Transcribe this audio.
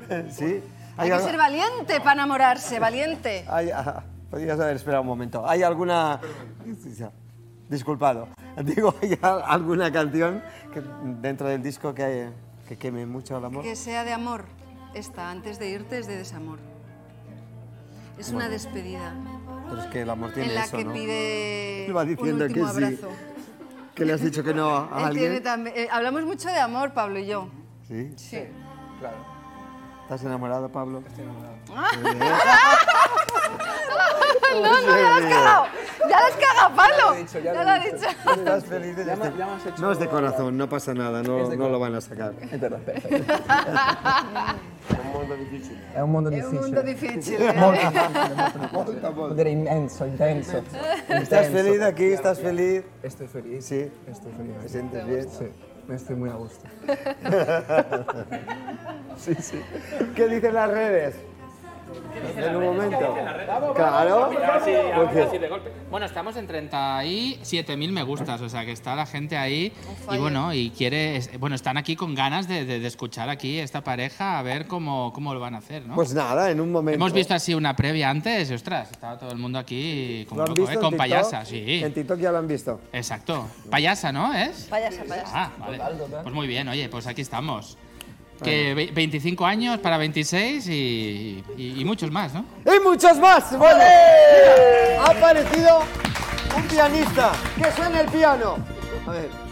¿Sí? Hay que ser valiente para enamorarse, valiente. Podrías haber esperado un momento. ¿Hay alguna... Disculpado. Digo, ¿hay alguna canción dentro del disco que queme mucho el amor? Que sea de amor. Esta, antes de irte, es de desamor. Es una despedida. Pero es que el amor tiene en la eso, que ¿no? pide Va diciendo un último que sí. abrazo. ¿Que le has dicho que no a Él alguien? tiene también, hablamos mucho de amor, Pablo y yo. ¿Sí? Sí. Claro. ¿Estás enamorado, Pablo? Estoy enamorado. No, ya la has cagado. Ya la has cagado, Pablo. Ya Ya lo ha dicho. ¿Estás feliz? Ya me has hecho... No es de corazón, no pasa nada, no lo van a sacar. Es verdad, perfecto. È un mondo difficile. È un mondo È un difficile. mondo difficile. Vuol dire immenso, intenso. ¿Estás feliz aquí? ¿Estás feliz? Estoy feliz. Sí. Estoy feliz. ¿Te sientes bien? Sí, me estoy muy a gusto. Sí, sí. ¿Qué dicen las redes? En un momento. Claro. Así de golpe. Bueno, estamos en 37.000 me gustas, o sea que está la gente ahí y bueno, y están aquí con ganas de escuchar aquí esta pareja a ver cómo lo van a hacer, ¿no? Pues nada, en un momento. Hemos visto así una previa antes y ostras, estaba todo el mundo aquí como ¿Lo han loco, visto en con TikTok? payasa, sí. En TikTok ya lo han visto. Exacto. Payasa, ¿no? ¿Es? Payasa. Ah, vale. Pues muy bien, oye, pues aquí estamos. Que 25 años para 26 y muchos más, ¿no? ¡Y muchos más! Bueno, mira, ha aparecido un pianista. ¡Que suene el piano! A ver.